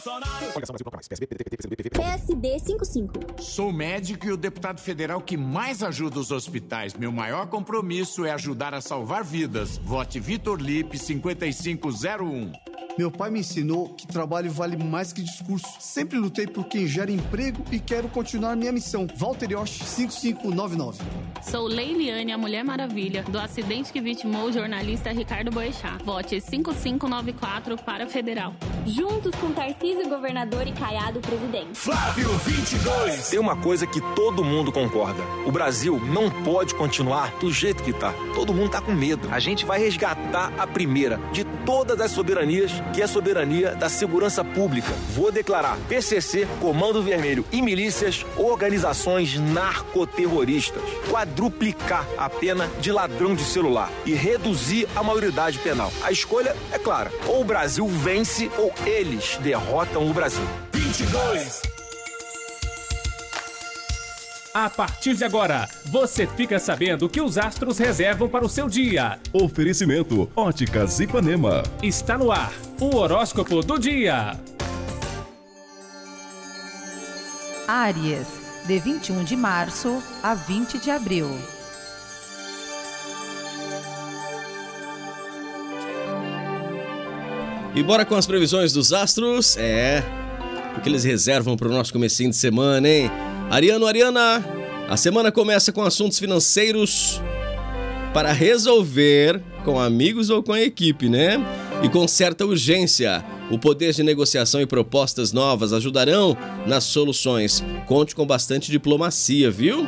PSD 55. Sou médico e o deputado federal que mais ajuda os hospitais. Meu maior compromisso é ajudar a salvar vidas. Vote Vitor Lipe 5501. Meu pai me ensinou que trabalho vale mais que discurso. Sempre lutei por quem gera emprego e quero continuar minha missão. Walter Yosh, 5599. Sou Leiliane, a Mulher Maravilha, do acidente que vitimou o jornalista Ricardo Boechat. Vote 5594 para Federal. Juntos com Tarcísio, governador, e Caiado, presidente. Flávio 22. Tem uma coisa que todo mundo concorda. O Brasil não pode continuar do jeito que tá. Todo mundo tá com medo. A gente vai resgatar a primeira de todas as soberanias, que é a soberania da segurança pública. Vou declarar PCC, Comando Vermelho e milícias organizações narcoterroristas. Quadruplicar a pena de ladrão de celular e reduzir a maioridade penal. A escolha é clara. Ou o Brasil vence ou eles derrotam o Brasil. 22. A partir de agora, você fica sabendo o que os astros reservam para o seu dia. Oferecimento Óticas Ipanema. Está no ar o horóscopo do dia. Áries, de 21 de março a 20 de abril. E bora com as previsões dos astros. O que eles reservam para o nosso comecinho de semana, hein? Ariano, Ariana, a semana começa com assuntos financeiros para resolver com amigos ou com a equipe, né? E com certa urgência. O poder de negociação e propostas novas ajudarão nas soluções. Conte com bastante diplomacia, viu?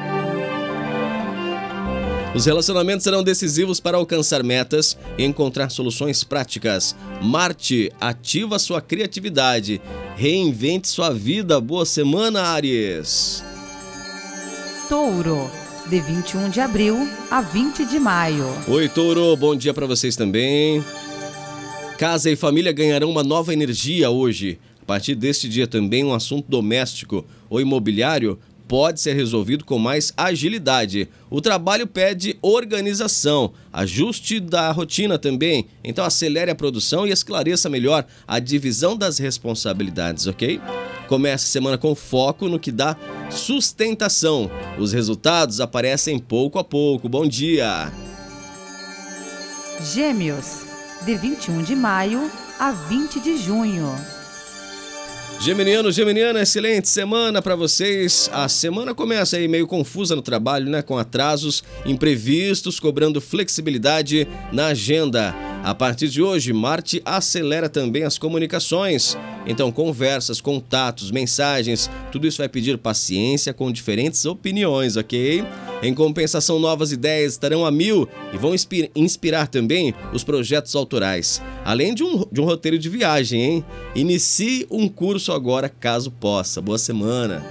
Os relacionamentos serão decisivos para alcançar metas e encontrar soluções práticas. Marte, ativa sua criatividade. Reinvente sua vida. Boa semana, Áries. Touro, de 21 de abril a 20 de maio. Oi, Touro, bom dia para vocês também. Casa e família ganharão uma nova energia hoje. A partir deste dia também um assunto doméstico ou imobiliário pode ser resolvido com mais agilidade. O trabalho pede organização, ajuste da rotina também. Então acelere a produção e esclareça melhor a divisão das responsabilidades, ok? Comece a semana com foco no que dá sustentação. Os resultados aparecem pouco a pouco. Bom dia! Gêmeos, de 21 de maio a 20 de junho. Geminiano, Geminiana, excelente semana para vocês. A semana começa aí meio confusa no trabalho, né? Com atrasos, imprevistos, cobrando flexibilidade na agenda. A partir de hoje, Marte acelera também as comunicações. Então, conversas, contatos, mensagens, tudo isso vai pedir paciência com diferentes opiniões, ok? Em compensação, novas ideias estarão a mil e vão inspirar também os projetos autorais. Além de um roteiro de viagem, hein? Inicie um curso agora, caso possa. Boa semana.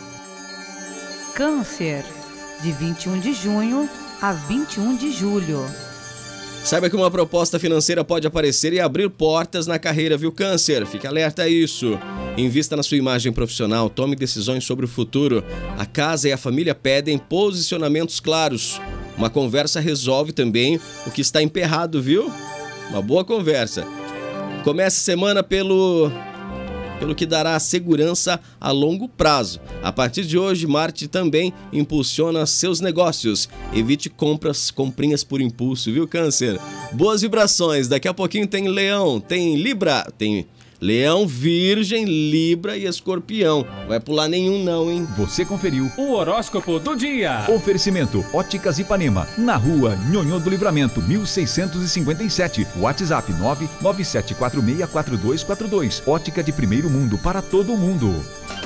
Câncer, de 21 de junho a 21 de julho. Saiba que uma proposta financeira pode aparecer e abrir portas na carreira, viu, Câncer? Fique alerta a isso. Invista na sua imagem profissional, tome decisões sobre o futuro. A casa e a família pedem posicionamentos claros. Uma conversa resolve também o que está emperrado, viu? Uma boa conversa. Comece a semana pelo que dará segurança a longo prazo. A partir de hoje, Marte também impulsiona seus negócios. Evite comprinhas por impulso, viu, Câncer? Boas vibrações. Daqui a pouquinho tem Leão, tem Libra, tem Leão, Virgem, Libra e Escorpião. Vai pular nenhum não, hein? Você conferiu o horóscopo do dia. Oferecimento Óticas Ipanema, na rua Nhonhô do Livramento, 1657. WhatsApp 997464242. Ótica de primeiro mundo para todo mundo.